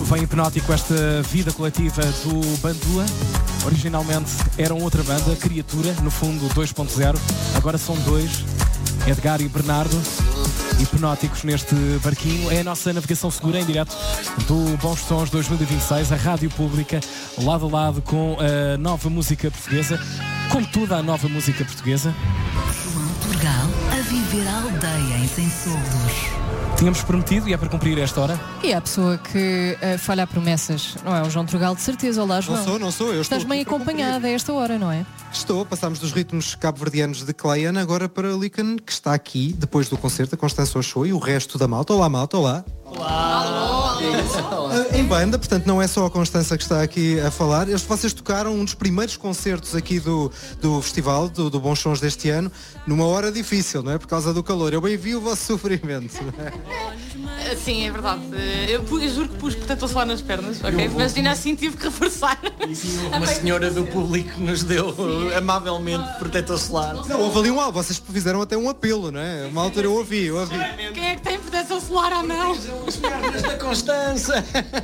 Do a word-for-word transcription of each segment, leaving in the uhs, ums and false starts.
Vem hipnótico esta vida coletiva do Bandua. Originalmente eram outra banda, Criatura, no fundo dois ponto zero. Agora são dois, Edgar e Bernardo, hipnóticos neste barquinho. É a nossa navegação segura em direto do Bons Sons dois mil e vinte e seis, a rádio pública, lado a lado com a nova música portuguesa, como toda a nova música portuguesa. João Portugal a viver a aldeia em Sem Soldos. Tínhamos prometido e é para cumprir esta hora. E é a pessoa que uh, falha a promessas, não é o João Trugal, de certeza. Olá, João. Não sou, não sou. Eu Estás estou bem acompanhada a esta hora, não é? Estou, passámos dos ritmos cabo-verdianos de Clayana agora para Lican, que está aqui depois do concerto, a Constança Ochoa e o resto da malta. Olá, malta, olá. Olá! Uh, em banda, portanto não é só a Constança que está aqui a falar. Eles, vocês tocaram um dos primeiros concertos aqui do, do festival, do, do Bons Sons deste ano, numa hora difícil, não é? Por causa do calor. Eu bem vi o vosso sofrimento. Sim, é verdade. Eu, eu juro que pus protetor solar nas pernas, ok? Mas ainda assim tive que reforçar. Uma senhora do público nos deu amavelmente protetor solar. Não, houve ali um algo, vocês fizeram até um apelo, não é? Uma altura eu ouvi, eu ouvi. Quem é que tem protetor solar à mão? As pernas da Constança.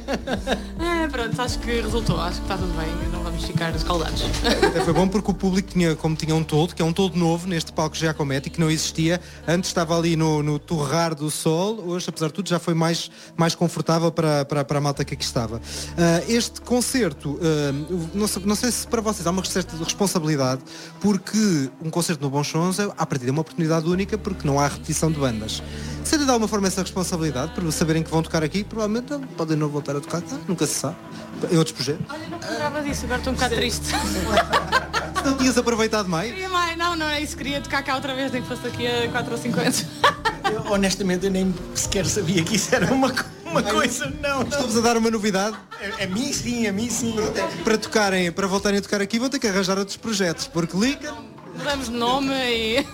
É, pronto, acho que resultou, acho que está tudo bem, não vamos ficar escaldados. Até foi bom porque o público tinha, como tinha um toldo, que é um toldo novo neste palco Giacometti, que não existia. Antes estava ali no, no torrar do sol, hoje, apesar de tudo, já foi mais, mais confortável para, para, para a malta que aqui estava. Uh, este concerto, uh, não, sei, não sei se para vocês há uma certa responsabilidade, porque um concerto no Bons Sons é, à partida, uma oportunidade única, porque não há repetição de bandas. Seria de alguma forma essa responsabilidade, por saberem que vão tocar aqui, provavelmente podem não voltar a tocar, tá? Nunca se sabe, em outros projetos. Olha, não lembrava disso, agora estou um bocado triste. Se não tinhas aproveitado mais? Queria mais, não, não é isso, queria tocar cá outra vez, nem que fosse daqui a quatro ou cinco anos. Eu, honestamente, eu nem sequer sabia que isso era uma, uma coisa, não. Estamos a dar uma novidade. A, a mim sim, a mim sim. Para tocarem, para voltarem a tocar aqui, vão ter que arranjar outros projetos, porque Lican... Mudamos de nome e...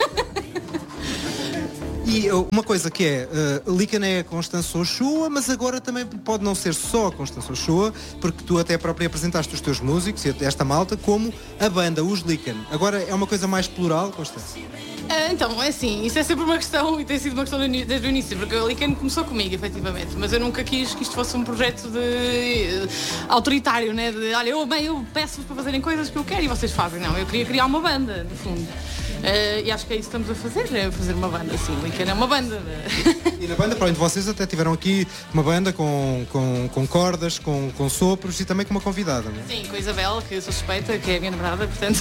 E uma coisa que é, uh, Lican é a Constança Ochoa, mas agora também pode não ser só a Constança Ochoa, porque tu até própria apresentaste os teus músicos e esta malta como a banda, os Lican. Agora é uma coisa mais plural, Constança? Uh, então, é assim, isso é sempre uma questão e tem sido uma questão desde o início, porque a Lican começou comigo, efetivamente, mas eu nunca quis que isto fosse um projeto de uh, autoritário, né? De, olha, eu, bem, eu peço-vos para fazerem coisas que eu quero e vocês fazem. Não, eu queria criar uma banda, no fundo. Uh, e acho que é isso que estamos a fazer, é fazer uma banda, sim, Lican é uma banda. E na banda, para além de vocês, até tiveram aqui uma banda com, com, com cordas, com, com sopros e também com uma convidada, não é? Sim, com a Isabel, que eu sou suspeita, que é a minha namorada, portanto.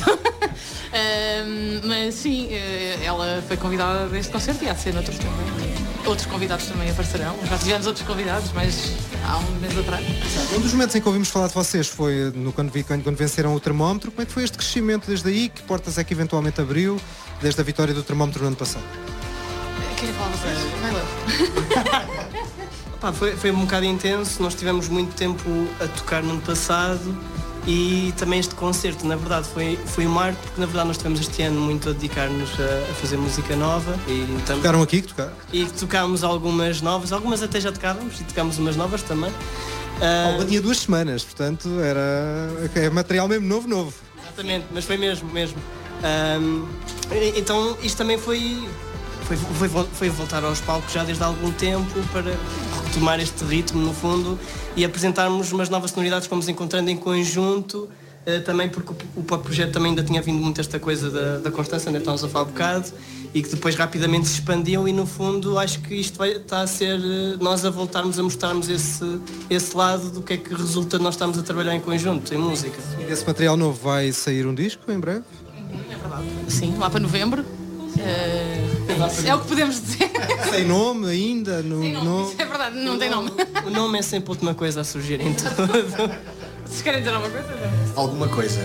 uh, mas sim, uh, ela foi convidada deste concerto e há de ser noutros também. Outros convidados também aparecerão. Já tivemos outros convidados, mas há um mês atrás. Um dos momentos em que ouvimos falar de vocês foi no, quando, vi, quando, quando venceram o termómetro. Como é que foi este crescimento desde aí? Que portas é que eventualmente abriu desde a vitória do termómetro no ano passado? Querem falar vocês? Vai lá. Pá, foi, foi um bocado intenso, nós tivemos muito tempo a tocar no ano passado e também este concerto, na verdade, foi, foi um marco, porque na verdade nós tivemos este ano muito a dedicar-nos a, a fazer música nova. E tam- Tocaram aqui que tocaram? E tocámos algumas novas, algumas até já tocávamos e tocámos umas novas também. Uh... tinha duas semanas, portanto era é material mesmo novo, novo. Exatamente, mas foi mesmo, mesmo. Um, então isto também foi... Foi, foi, foi voltar aos palcos já desde há algum tempo para retomar este ritmo no fundo e apresentarmos umas novas sonoridades que fomos encontrando em conjunto, uh, também porque o, o próprio projeto também ainda tinha vindo muito esta coisa da, da Constança, ainda estávamos a falar um bocado, e que depois rapidamente se expandiu e no fundo acho que isto vai, está a ser uh, nós a voltarmos a mostrarmos esse, esse lado do que é que resulta de nós estarmos a trabalhar em conjunto, em música. E desse material novo vai sair um disco em breve? É verdade. Sim, lá para novembro. Uh... É o que podemos dizer. Sem nome ainda? No, Sem nome, no... é verdade, não o tem nome. O nome é sempre a última coisa a surgir em tudo. Vocês querem dizer alguma coisa? Alguma coisa.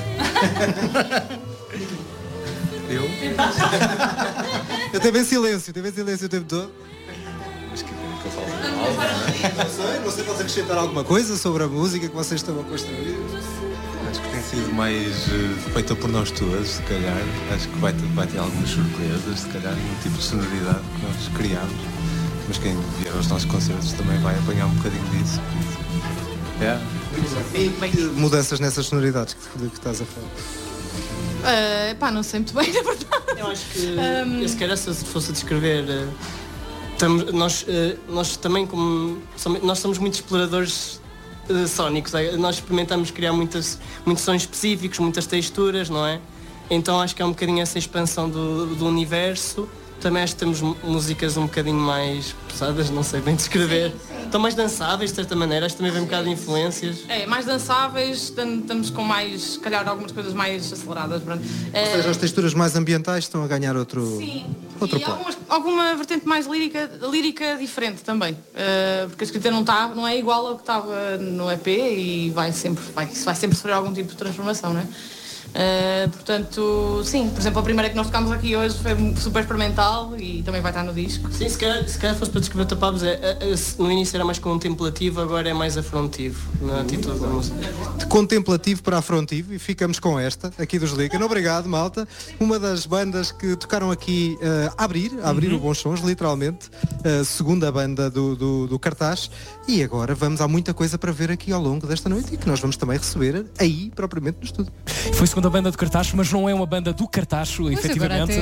Eu? Eu teve em silêncio, teve em silêncio o tempo todo. Mas que, que eu falo mal, não sei, não sei, podes acrescentar alguma coisa sobre a música que vocês estão a construir? acho que tem sido mais uh, feita por nós todos, se calhar. Acho que vai ter, vai ter algumas surpresas, se calhar, no tipo de sonoridade que nós criamos. Mas quem vier aos nossos concertos também vai apanhar um bocadinho disso. É. E mudanças nessas sonoridades que, que estás a falar? Uh, pá, não sei muito bem, na verdade. Eu acho que, um... eu se calhar se fosse a descrever, uh, tamo, nós, uh, nós também como somos, nós somos muito exploradores uh, sónicos. Nós experimentamos criar muitas, muitos sons específicos, muitas texturas, não é? Então acho que é um bocadinho essa expansão do, do universo. Também acho que temos músicas um bocadinho mais pesadas, não sei bem descrever. Sim, sim. Estão mais dançáveis, de certa maneira. Acho que também vem um bocado de influências. É, mais dançáveis, estamos com mais, se calhar, algumas coisas mais aceleradas. Pronto. Ou seja, as texturas mais ambientais estão a ganhar outro, sim. outro e plano. Algumas, alguma vertente mais lírica, lírica diferente também. Uh, porque a escrita não, tá, não é igual ao que estava no E P e vai sempre, vai, vai sempre sofrer algum tipo de transformação, não é? Uh, portanto, sim, por exemplo, a primeira que nós tocámos aqui hoje foi super experimental e também vai estar no disco. Sim, se calhar, se calhar fosse para descrever o Tapabos, é, é, é, no início era mais contemplativo, agora é mais afrontivo na atitude da música. De contemplativo para afrontivo, e ficamos com esta, aqui dos Lícano. Obrigado, malta. Uma das bandas que tocaram aqui uh, a abrir, a abrir uhum. o Bons Sons, literalmente, uh, segunda banda do, do, do cartaz. E agora vamos, há muita coisa para ver aqui ao longo desta noite e que nós vamos também receber aí, propriamente, no estúdio. Foi a segunda banda do Cartacho, mas não é uma banda do Cartacho, mas efetivamente.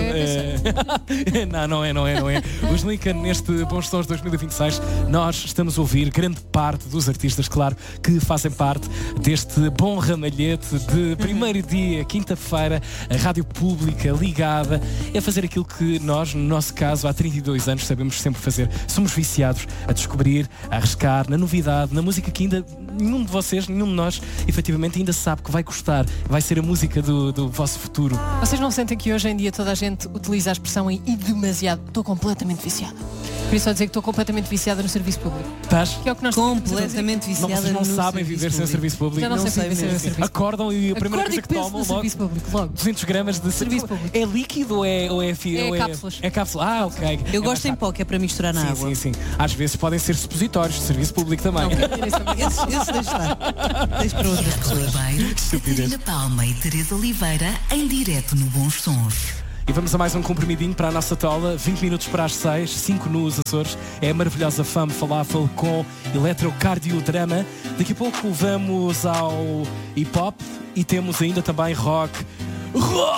É... não, não é, não é, não é. Os Lícano, neste Bons Sons dois mil e vinte e seis, nós estamos a ouvir grande parte dos artistas, claro, que fazem parte deste bom ramalhete de primeiro dia, quinta-feira, a rádio pública ligada, é fazer aquilo que nós, no nosso caso, há trinta e dois anos, sabemos sempre fazer. Somos viciados a descobrir, a arriscar, na novidade, na música que ainda nenhum de vocês, nenhum de nós, efetivamente, ainda sabe que vai gostar, vai ser a música do, do vosso futuro. Vocês não sentem que hoje em dia toda a gente utiliza a expressão e demasiado? Estou completamente viciada. Por isso só dizer que estou completamente viciada no serviço público. Estás? Que é o que nós completamente viciada. Não, vocês não no sabem viver sem serviço público. Já não, não sei viver sem serviço público. Acordam e a primeira Acordo coisa que tomam logo, serviço público, logo duzentos gramas de serviço público. É líquido ou é ou é, fi, é ou cápsulas? É, é cápsula. Ah, ok. Eu é gosto em pó, que é para misturar na sim, água. Sim, sim. Às vezes podem ser supositórios de serviço público também. Esse deixa estar. Deixa para outras pessoas. Catarina Palma e Teresa Oliveira em direto no Bons Sons. E vamos a mais um comprimidinho para a nossa tola. vinte minutos para as seis, cinco nos Açores. É a maravilhosa Fame Falafel com eletrocardiodrama. Daqui a pouco vamos ao hip hop e temos ainda também rock. Rock!